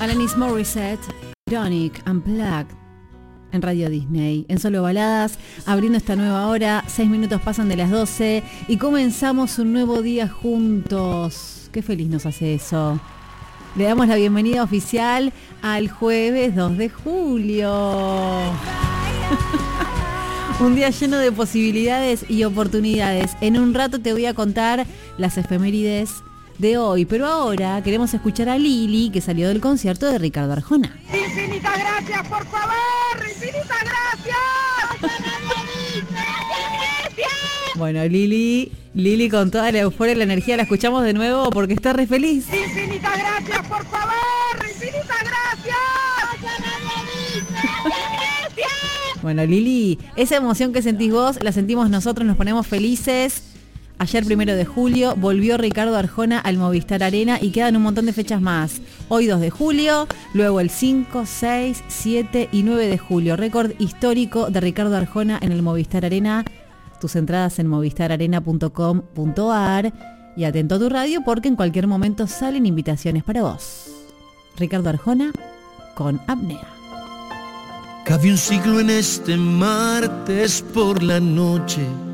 Alanis Morissette, Ironic, Unplugged, en Radio Disney, en Solo Baladas, abriendo esta nueva hora. 6 minutos pasan de las 12 y comenzamos un nuevo día juntos. Qué feliz nos hace eso. Le damos la bienvenida oficial al jueves 2 de julio. Un día lleno de posibilidades y oportunidades. En un rato te voy a contar las efemérides de hoy, pero ahora queremos escuchar a Lili, que salió del concierto de Ricardo Arjona. ¡Infinitas gracias, por favor! ¡Infinitas gracias! Bueno, Lili con toda la euforia y la energía la escuchamos de nuevo porque está re feliz. ¡Infinitas gracias, por favor! ¡Infinitas gracias! Bueno, Lili, esa emoción que sentís vos, la sentimos nosotros, nos ponemos felices. Ayer 1 de julio volvió Ricardo Arjona al Movistar Arena y quedan un montón de fechas más. Hoy 2 de julio, luego el 5, 6, 7 y 9 de julio. Récord histórico de Ricardo Arjona en el Movistar Arena. Tus entradas en movistararena.com.ar y atento a tu radio porque en cualquier momento salen invitaciones para vos. Ricardo Arjona con Apnea. Cabe un siglo en este martes por la noche.